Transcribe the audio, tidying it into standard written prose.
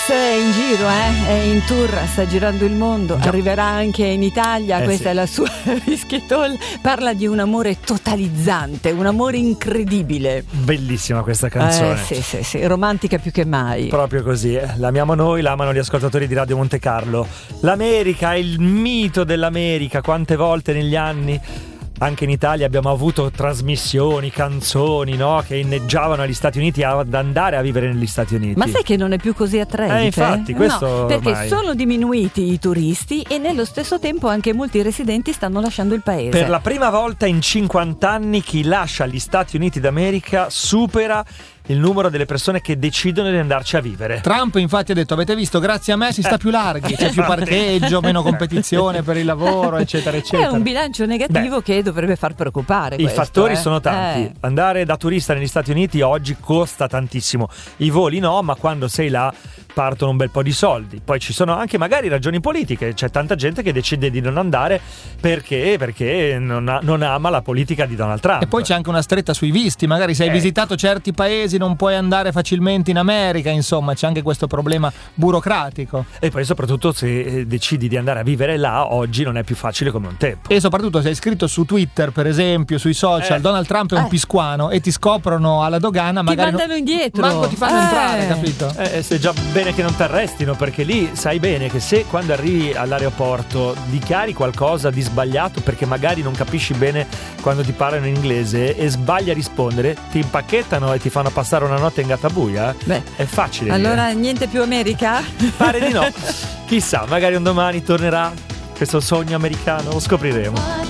è in giro, è in tour, sta girando il mondo, arriverà anche in Italia, questa è la sua Risky Tall. Parla di un amore totalizzante, un amore incredibile. Bellissima questa canzone. Sì, romantica più che mai. Proprio così, l'amiamo noi, l'amano gli ascoltatori di Radio Monte Carlo. L'America, il mito dell'America, quante volte negli anni anche in Italia abbiamo avuto trasmissioni, canzoni, no, che inneggiavano agli Stati Uniti ad andare a vivere negli Stati Uniti. Ma sai che non è più così attraente? Infatti, questo no, perché ormai sono diminuiti i turisti e nello stesso tempo anche molti residenti stanno lasciando il paese. Per la prima volta in 50 anni chi lascia gli Stati Uniti d'America supera il numero delle persone che decidono di andarci a vivere. Trump infatti ha detto: avete visto, grazie a me si sta più larghi, c'è più parcheggio, meno competizione per il lavoro, eccetera eccetera. È un bilancio negativo che dovrebbe far preoccupare. I fattori sono tanti. Andare da turista negli Stati Uniti oggi costa tantissimo. I voli no, ma quando sei là partono un bel po' di soldi. Poi ci sono anche magari ragioni politiche. C'è tanta gente che decide di non andare perché non ama la politica di Donald Trump. E poi c'è anche una stretta sui visti. Magari se hai visitato certi paesi non puoi andare facilmente in America. Insomma, c'è anche questo problema burocratico. E poi soprattutto se decidi di andare a vivere là, oggi non è più facile come un tempo. E soprattutto se hai scritto su Twitter, per esempio, sui social, Donald Trump è un pisquano, e ti scoprono alla dogana, magari ti mandano indietro, manco ti fanno entrare, capito? Se già bene che non ti arrestino, perché lì sai bene che se quando arrivi all'aeroporto dichiari qualcosa di sbagliato perché magari non capisci bene quando ti parlano in inglese e sbagli a rispondere, ti impacchettano e ti fanno passare una notte in gattabuia. È facile. Allora niente più America? Pare di no. Chissà, magari un domani tornerà questo sogno americano, lo scopriremo.